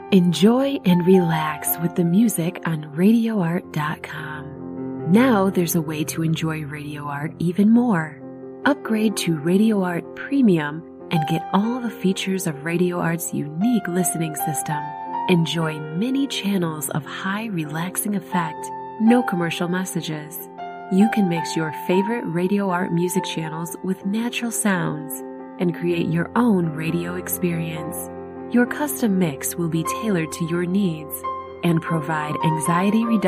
Enjoy and relax with the music on RadioArt.com. Now there's a way to enjoy Radio Art even more. Upgrade to Radio Art Premium and get all the features of Radio Art's unique listening system. Enjoy many channels of high relaxing effect, no commercial messages. You can mix your favorite Radio Art music channels with natural sounds and create your own radio experience. Your custom mix will be tailored to your needs and provide anxiety reduction